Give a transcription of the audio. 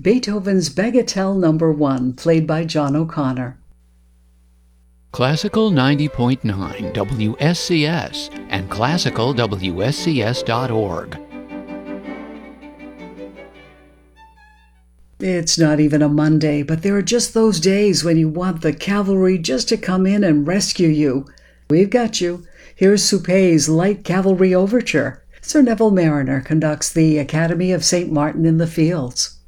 Beethoven's Bagatelle No. 1, played by John O'Connor. Classical 90.9 WSCS and classicalwscs.org. It's not even a Monday, but there are just those days when you want the cavalry just to come in and rescue you. We've got you. Here's Soupé's Light Cavalry Overture. Sir Neville Marriner conducts the Academy of St. Martin in the Fields.